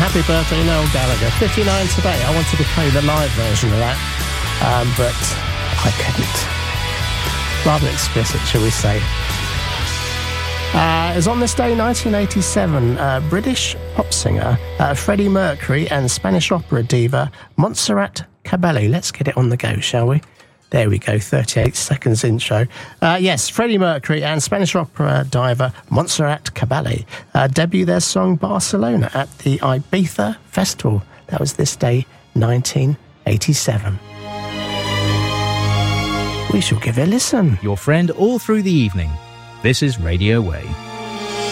Happy Birthday, Noel Gallagher. 59 today. I wanted to play the live version of that, but I couldn't. Rather explicit, shall we say. It was on this day, 1987, British pop singer Freddie Mercury and Spanish opera diva Montserrat Caballé. Let's get it on the go, shall we? There we go, 38 seconds intro. Yes, Freddie Mercury and Spanish opera diva Montserrat Caballé debuted their song Barcelona at the Ibiza Festival. That was this day, 1987. We shall give it a listen. Your friend all through the evening. This is Radio Way.